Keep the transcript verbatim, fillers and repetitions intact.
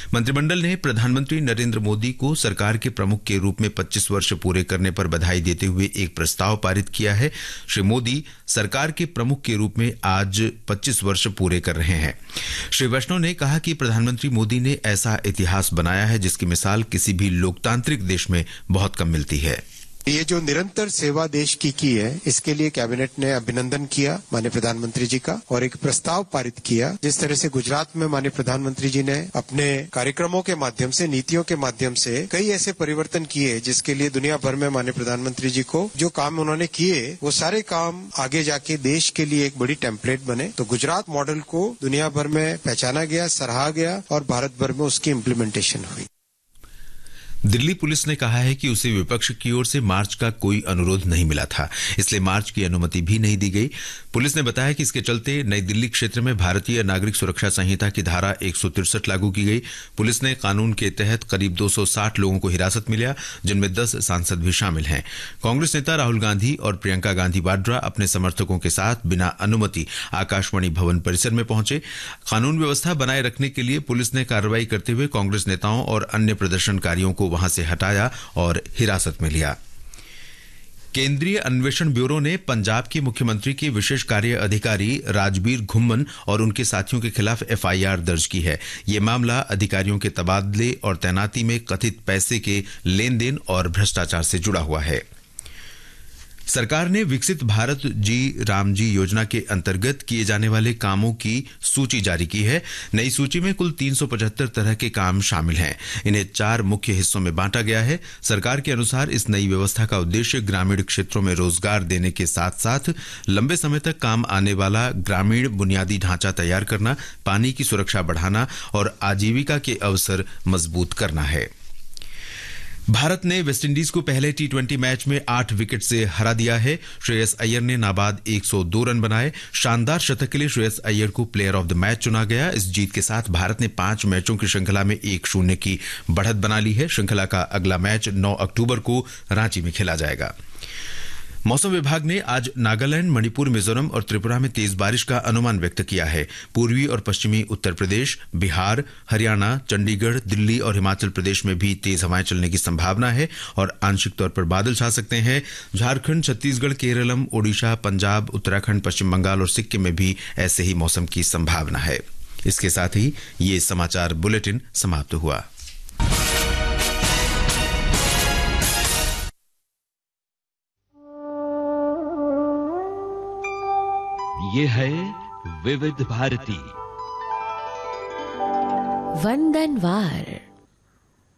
मंत्रिमंडल ने प्रधानमंत्री नरेंद्र मोदी को सरकार के प्रमुख के रूप में पच्चीस वर्ष पूरे करने पर बधाई देते हुए एक प्रस्ताव पारित किया है। श्री मोदी सरकार के प्रमुख के रूप में आज पच्चीस वर्ष पूरे कर रहे हैं। श्री वैष्णव ने कहा कि प्रधानमंत्री मोदी ने ऐसा इतिहास बनाया है जिसकी मिसाल किसी भी लोकतांत्रिक देश में बहुत कम मिलती है। ये जो निरंतर सेवा देश की की है, इसके लिए कैबिनेट ने अभिनंदन किया माननीय प्रधानमंत्री जी का और एक प्रस्ताव पारित किया। जिस तरह से गुजरात में माननीय प्रधानमंत्री जी ने अपने कार्यक्रमों के माध्यम से, नीतियों के माध्यम से कई ऐसे परिवर्तन किए जिसके लिए दुनिया भर में माननीय प्रधानमंत्री जी को जो काम उन्होंने किए वो सारे काम आगे जाके देश के लिए एक बड़ी टेम्पलेट बने। तो गुजरात मॉडल को दुनिया भर में पहचाना गया, सराहा गया और भारत भर में उसकी इम्प्लीमेंटेशन हुई। दिल्ली पुलिस ने कहा है कि उसे विपक्ष की ओर से मार्च का कोई अनुरोध नहीं मिला था, इसलिए मार्च की अनुमति भी नहीं दी गई। पुलिस ने बताया कि इसके चलते नई दिल्ली क्षेत्र में भारतीय नागरिक सुरक्षा संहिता की धारा एक सौ तिरसठ लागू की गई। पुलिस ने कानून के तहत करीब दो सौ साठ लोगों को हिरासत में लिया, जिनमें दस सांसद भी शामिल हैं। कांग्रेस नेता राहुल गांधी और प्रियंका गांधी वाड्रा अपने समर्थकों के साथ बिना अनुमति आकाशवाणी भवन परिसर में पहुंचे। कानून व्यवस्था बनाए रखने के लिए पुलिस ने कार्रवाई करते हुए कांग्रेस नेताओं और अन्य प्रदर्शनकारियों को वहां से हटाया और हिरासत में लिया। केंद्रीय अन्वेषण ब्यूरो ने पंजाब के मुख्यमंत्री के विशेष कार्य अधिकारी राजबीर घुम्मन और उनके साथियों के खिलाफ एफ आई आर दर्ज की है। यह मामला अधिकारियों के तबादले और तैनाती में कथित पैसे के लेन देन और भ्रष्टाचार से जुड़ा हुआ है। सरकार ने विकसित भारत जी राम जी योजना के अंतर्गत किए जाने वाले कामों की सूची जारी की है। नई सूची में कुल तीन सौ पचहत्तर तरह के काम शामिल हैं। इन्हें चार मुख्य हिस्सों में बांटा गया है। सरकार के अनुसार इस नई व्यवस्था का उद्देश्य ग्रामीण क्षेत्रों में रोजगार देने के साथ साथ लंबे समय तक काम आने वाला ग्रामीण बुनियादी ढांचा तैयार करना, पानी की सुरक्षा बढ़ाना और आजीविका के अवसर मजबूत करना है। भारत ने वेस्टइंडीज को पहले टी ट्वेंटी मैच में आठ विकेट से हरा दिया है। श्रेयस अय्यर ने नाबाद एक सौ दो रन बनाए। शानदार शतक के लिए श्रेयस अय्यर को प्लेयर ऑफ द मैच चुना गया। इस जीत के साथ भारत ने पांच मैचों की श्रृंखला में एक शून्य की बढ़त बना ली है। श्रृंखला का अगला मैच नौ अक्टूबर को रांची में खेला जाएगा। मौसम विभाग ने आज नागालैंड, मणिपुर, मिजोरम और त्रिपुरा में तेज बारिश का अनुमान व्यक्त किया है। पूर्वी और पश्चिमी उत्तर प्रदेश, बिहार, हरियाणा, चंडीगढ़, दिल्ली और हिमाचल प्रदेश में भी तेज हवाएं चलने की संभावना है और आंशिक तौर पर बादल छा सकते हैं। झारखंड, छत्तीसगढ़, केरलम, ओडिशा, पंजाब, उत्तराखंड, पश्चिम बंगाल और सिक्किम में भी ऐसे ही मौसम की संभावना है। इसके साथ ही ये समाचार बुलेटिन समाप्त हुआ। ये है विविध भारती वंदनवार।